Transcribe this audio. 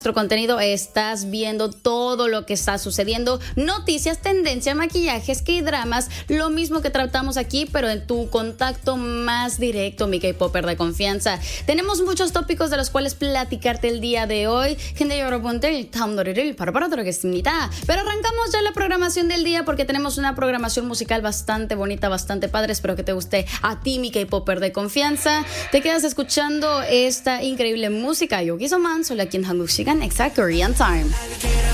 nuestro contenido estás viendo todo lo que está sucediendo, noticias, tendencia, maquillajes, K-dramas, lo mismo que tratamos aquí, pero en tu contacto más directo, mi K-popper de confianza. Tenemos muchos tópicos de los cuales platicarte el día de hoy. 근데 여러분들 다음 노래를 바로 들어겠습니다. Pero arrancamos ya la programación del día porque tenemos una programación musical bastante bonita, bastante padre. Espero que te guste a ti, mi K-popper de confianza. Te quedas escuchando esta increíble música. 여기서만 solo aquí en 한국 시간 Exact Korean Time.